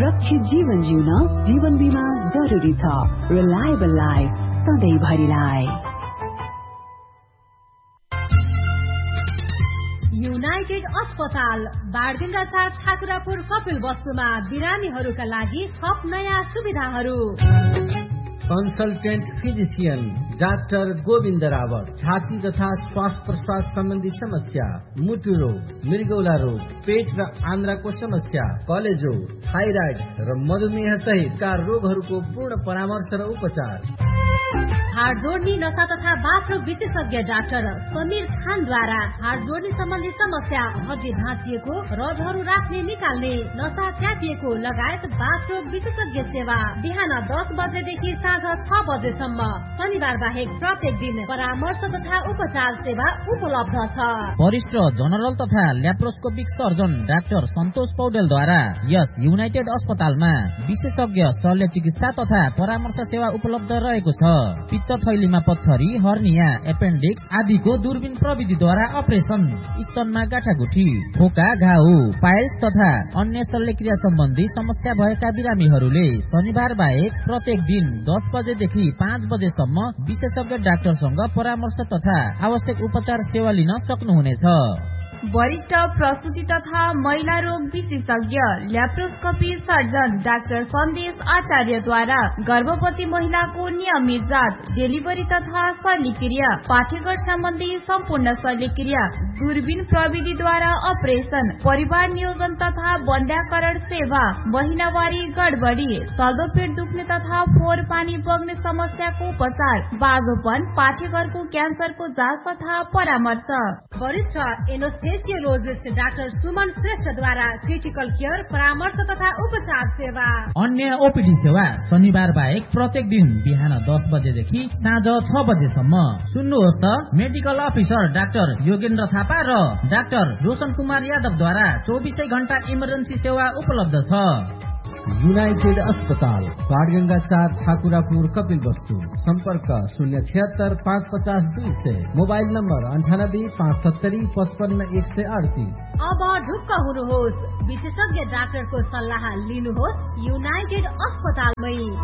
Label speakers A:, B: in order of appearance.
A: सुरक्षित जीवन जिउन जीवन बीमा जरुरी छ। Reliable life सधैँभरिलाई।
B: युनाइटेड अस्पताल बारगंगा 4 ठाकुरापुर कपिल वस्तुमा बिरामीहरूका लागि थप नयाँ सुविधाहरू।
C: Consultant physician doctor Govind Rawat, छाती तथा श्वास प्रश्वास सम्बन्धी समस्या, मुटु रोग, मृगौला रोग, पेट र आन्द्राको समस्या, कलेजो, थाइराइड र मधुमेह सहितका रोगहरूको पूर्ण परामर्श र उपचार।
B: हाड जोड्ने नसा तथा बाथरोग विशेषज्ञ डाक्टर समीर खानद्वारा हाड जोड्ने सम्बन्धी समस्या, हड्डी भाँचिएको, रडहरू राख्ने निकाल्ने, नसा च्यापिएको लगायत बाथरोग विशेषज्ञ सेवा बिहान 10 बजेदेखि साँझ 6 बजेसम्म। शनिबार बाहेक प्रत्येक दिन परामर्श तथा उपचार सेवा उपलब्ध छ।
D: वरिष्ठ जनरल तथा ल्याप्रोस्कोपिक सर्जन डाक्टर सन्तोष पौडेलद्वारा यस युनाइटेड अस्पतालमा विशेषज्ञ शल्य चिकित्सा तथा परामर्श सेवा उपलब्ध रहेको छ। पित्त थैलीमा पत्थरी, हर्निया, एपेन्डिक्स आदिको दूरबीन प्रविधिद्वारा अपरेसन, स्तनमा गाँठागुठी, फोका, घाउ, पाइल्स तथा अन्य शल्यक्रिया सम्बन्धी समस्या भएका बिरामीहरूले शनिबार बाहेक प्रत्येक दिन 10 बजेदेखि 5 बजेसम्म विशेषज्ञ डाक्टरसँग परामर्श तथा आवश्यक उपचार सेवा लिन सक्नुहुनेछ।
E: वरिष्ठ प्रसुति तथा महिला रोग विशेषज्ञ ल्याप्रोस्कोपी सर्जन डाक्टर सन्देश आचार्यद्वारा गर्भवती महिलाको नियमित जाँच, डेलिभरी तथा शल्यक्रिया, पाठेघर सम्बन्धी सम्पूर्ण शल्यक्रिया, दूरबीन प्रविधिद्वारा अपरेसन, परिवार नियोजन तथा बन्ध्याकरण सेवा, महिनावारी गडबडी, चल्दो पेट दुख्ने तथा फोहोर पानी बग्ने समस्याको उपचार, बाजोपन, पाठेघरको क्यान्सरको जाँच तथा परामर्श।
B: वरिष्ठ एनेस्थेसियोलोजिस्ट डाक्टर सुमन श्रेष्ठद्वारा क्रिटिकल केयर परामर्श तथा उपचार सेवा।
D: अन्य ओपीडी सेवा शनिबार बाहेक प्रत्येक दिन बिहान 10 बजेदेखि साँझ 6 बजेसम्म। सुन्नुहोस् त, medical officer doctor Yogendra Thapa र डाक्टर रोशन कुमार यादवद्वारा 24 घण्टा इमर्जेन्सी सेवा उपलब्ध छ।
C: युनाइटेड अस्पताल बाणगंगा 4 ठाकुरापुर कपिल वस्तु। सम्पर्क 076 550 200। Mobile number 98 570 55 138।
B: अब ढुक्क हुनुहोस्, विशेषज्ञ डाक्टरको सल्लाह लिनुहोस् युनाइटेड अस्पतालमै।